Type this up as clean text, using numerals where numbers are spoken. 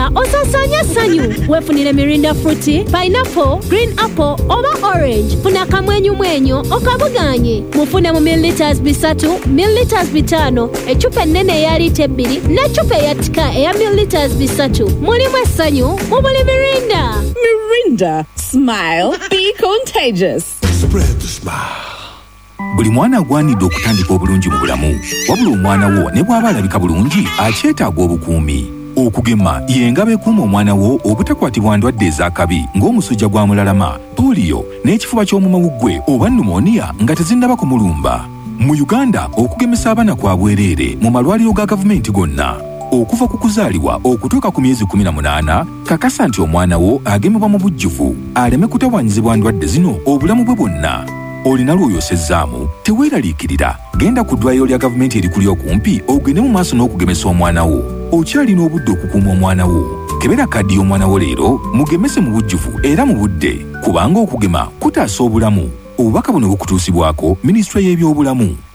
Mirinda osasanya sanyu. Wefunire Mirinda Fruity, Pineapple, Green Apple oba Orange. Funa kamwenyu mwenyo okabuganye. Mufune mu milliliters 3, milliliters 5, echupa ennene eya lita 2 n'echupa eya tika eya milliliters 3. Mulimu essanyu mu buli Mirinda. Mirinda, smile, be contagious. Spread the smile. Buli mwana agwanidde okutandika obulungi mu bulamu. Wabula omwana wo ne bw'aba alabika bulungi akyetaaga obukuumi. Okugema y'engabo ekuuma omwana wo obutakwatibwa ndwadde ez'akabi ng'omusujja gwa mulalama, polio n'ekifuba ky'omumawuggwe oba pneumonia nga tezinnaba kumulumba. Mu Uganda okugemesa abaana kwa bwereere mu malwaliro ga gavumenti gonna. Okuva ku kuzaalibwa okutuuka ku myezi 18, kakasa nti omwana wo agemebwa mu bujjuvu aleme kutawaanyizibwa ndwadde zino obulamu bwe bwonna. Olina lw'oyosezzaamu teweeraliikirira, genda ku ddwaliro lya gavumenti erikuli okumpi ogende mu maaso n'okugemesa omwana wo. Okyalina obudde okukuuma omwana wo. Kebera kaddi y'omwana wo leero mugemese mu bujjuvu era mu budde, kubanga okugema kutaasa obulamu. Obubaka buno bukutuusibwako Minisitule y'ebyobulamu.